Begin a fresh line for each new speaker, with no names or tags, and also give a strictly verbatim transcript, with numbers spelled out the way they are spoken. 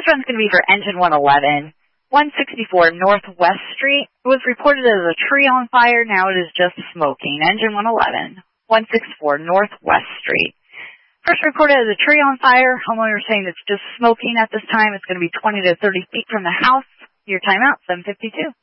This run's going to be for engine one eleven, one sixty-four Northwest Street. It was reported as a tree on fire. Now it is just smoking. Engine one eleven, one sixty-four Northwest Street. First reported as a tree on fire. Homeowner saying it's just smoking at this time. It's going to be twenty to thirty feet from the house. Your timeout, seven fifty-two.